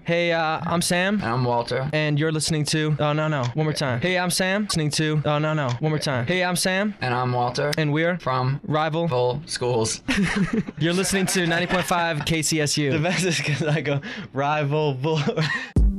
Hey, I'm Sam. And I'm Walter. And you're listening to... Oh, no. One more time. Hey, I'm Sam. Listening to... Oh, no. One more time. Hey, I'm Sam. And I'm Walter. And we're... From... Rival... Full Schools. You're listening to 90.5 KCSU. The best is because I go, rival...